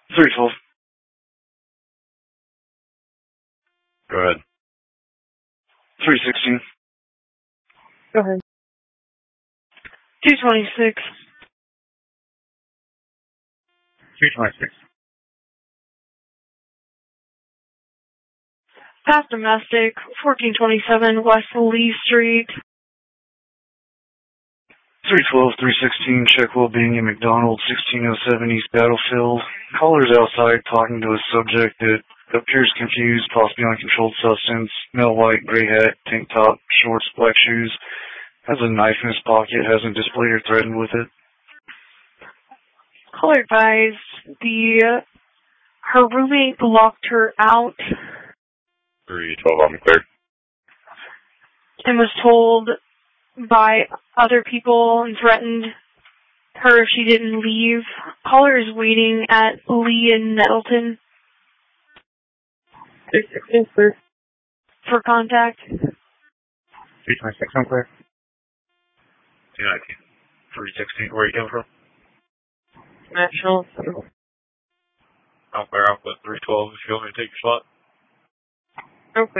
312. Go ahead. 316. Go ahead. 226. 226. Past domestic, 1427 West Lee Street. 312, 316, check well-being in McDonald, 1607 East Battlefield. Caller's outside talking to a subject that appears confused, possibly on controlled substance. Male white, gray hat, tank top, shorts, black shoes. Has a knife in his pocket, hasn't displayed or threatened with it. Caller advised her roommate locked her out 312, I'm clear. and was told by other people and threatened her if she didn't leave. Caller is waiting at Lee and Nettleton 316, clear. for contact. 326, I'm clear. 219. 316, where are you coming from? National. I'm clear, I'll put 312 if you want me to take your spot. Okay.